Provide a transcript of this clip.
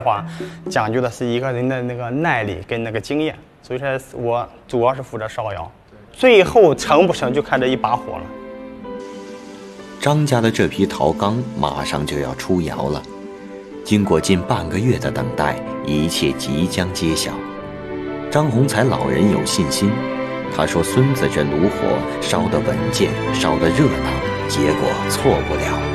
话讲究的是一个人的那个耐力跟那个经验，所以说我主要是负责烧窑，最后成不成就看这一把火了。 张家的这批陶缸马上就要出窑了，经过近半个月的等待，一切即将揭晓。张洪才老人有信心，他说孙子这炉火烧得稳健，烧得热闹，结果错不了。